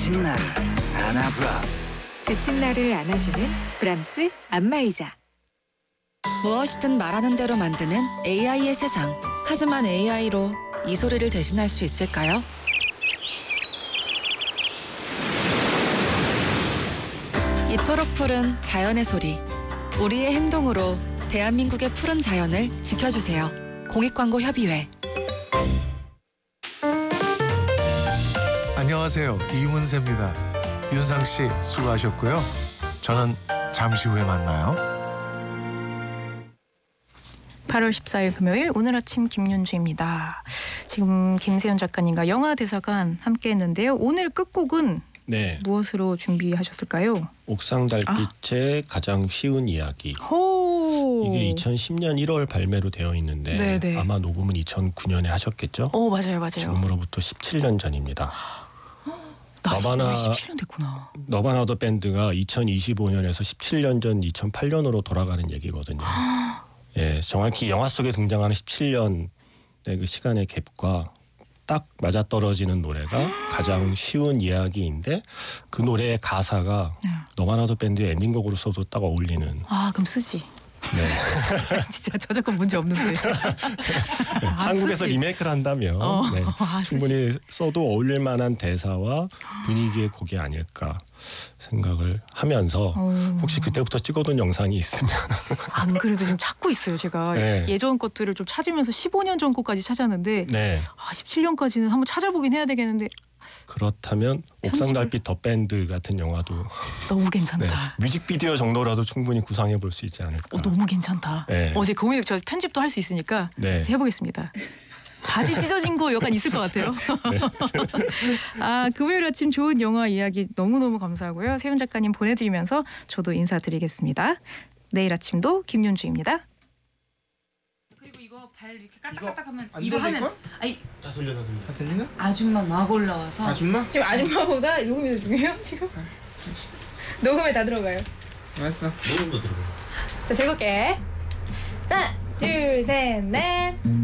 지친 나를 안아브라. 지친 나를 안아주는 브람스 안마의자. 무엇이든 말하는 대로 만드는 AI의 세상. 하지만 AI로 이 소리를 대신할 수 있을까요? 이토록 푸른 자연의 소리. 우리의 행동으로 대한민국의 푸른 자연을 지켜주세요. 공익광고협의회. 안녕하세요. 이문세입니다. 윤상 씨 수고하셨고요. 저는 잠시 후에 만나요. 8월 14일 금요일 오늘 아침 김윤주입니다. 지금 김세현 작가님과 영화대사관 함께 했는데요. 오늘 끝곡은 네. 무엇으로 준비하셨을까요? 옥상 달빛의 가장 쉬운 이야기. 호. 이게 2010년 1월 발매로 되어 있는데 네네. 아마 녹음은 2009년에 하셨겠죠? 맞아요. 지금으로부터 17년 전입니다. 나 너바나 17년 됐구나. 너바나 더 밴드가 2025년에서 17년 전 2008년으로 돌아가는 얘기거든요. 예, 정확히 영화 속에 등장하는 17년의 그 시간의 갭과 딱 맞아떨어지는 노래가 가장 쉬운 이야기인데 그 노래의 가사가 너바나 더 밴드의 엔딩곡으로 써도 딱 어울리는. 그럼 쓰지. 네. 진짜 저작권 문제 없는데. 네, 한국에서 쓰지. 리메이크를 한다면 네, 충분히 써도 어울릴 만한 대사와 분위기의 곡이 아닐까 생각을 하면서 혹시 그때부터 찍어둔 영상이 있으면 안 그래도 지금 찾고 있어요. 제가 네. 예전 것들을 좀 찾으면서 15년 전 것까지 찾았는데 네. 17년까지는 한번 찾아보긴 해야 되겠는데 그렇다면 옥상 달빛 더 밴드 같은 영화도 너무 괜찮다. 네, 뮤직비디오 정도라도 충분히 구상해 볼 수 있지 않을까. 너무 괜찮다. 네. 어제 고민을 저 편집도 할 수 있으니까 네. 해보겠습니다. 바지 찢어진 거 약간 있을 것 같아요. 금요일 아침 좋은 영화 이야기 너무너무 감사하고요. 세훈 작가님 보내드리면서 저도 인사드리겠습니다. 내일 아침도 김윤주입니다. 그리고 이거 발 이렇게 까딱까딱하면 이거 하면 아니 다 들리나? 아줌마 막 올라와서 아줌마? 지금 아줌마보다 녹음이 더 중요해요? 지금? 녹음에 다 들어가요. 알았어. 자, 즐겁게. 하나, 둘, 셋, 넷.